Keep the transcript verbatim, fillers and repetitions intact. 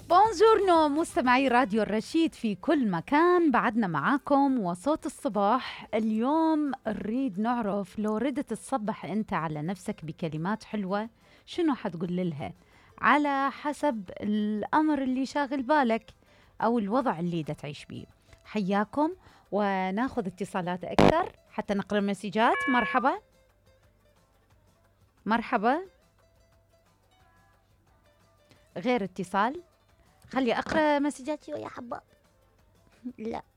بونجورنو مستمعي راديو الرشيد في كل مكان، بعدنا معاكم وصوت الصباح. اليوم نريد نعرف لو ردت تصبح انت على نفسك بكلمات حلوة شنو حتقول لها على حسب الأمر اللي شاغل بالك أو الوضع اللي دا تعيش بيه. حياكم وناخذ اتصالات أكثر حتى نقرأ مسجات. مرحبا مرحبا. غير اتصال، خلي أقرأ مسجاتي يا حبة. لا